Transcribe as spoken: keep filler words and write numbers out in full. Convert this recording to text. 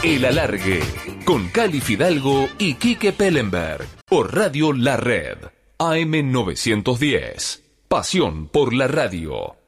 El Alargue, con Cali Fidalgo y Quique Pellenberg, por Radio La Red, A M novecientos diez. Pasión por la radio.